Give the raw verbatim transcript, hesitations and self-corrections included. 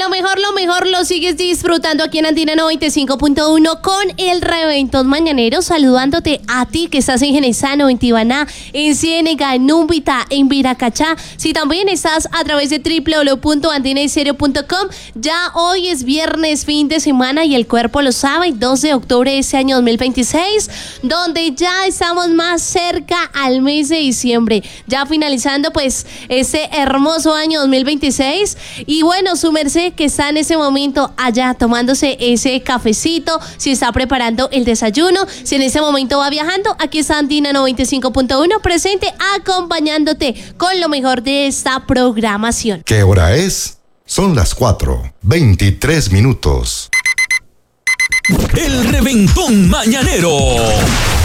lo mejor, lo mejor lo sigues disfrutando aquí en Andina noventa y cinco punto uno con el Reventón Mañanero, saludándote a ti que estás en Genesano, en Tibaná, en Ciénega, en Númbita, en Viracachá. Si también estás a través de doble u doble u doble u punto andina estéreo punto com, ya hoy es viernes, fin de semana y el cuerpo lo sabe, dos de octubre de este año dos mil veintiséis, donde ya estamos más cerca al mes de diciembre, ya finalizando pues ese hermoso año dos mil veintiséis. Y bueno, su merced que está en ese momento allá tomándose ese cafecito, si está preparando el desayuno, si en ese momento va viajando, aquí está Andina noventa y cinco punto uno presente acompañándote con lo mejor de esta programación. ¿Qué hora es? Son las cuatro, veintitrés minutos. El Reventón Mañanero.